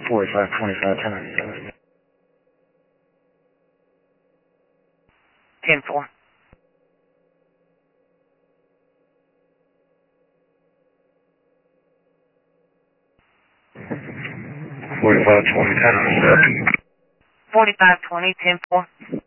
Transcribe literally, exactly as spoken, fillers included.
forty-five, twenty-five, ten ninety-seven. ten four. forty-five, twenty, ten ninety-seven. forty-five twenty, ten four.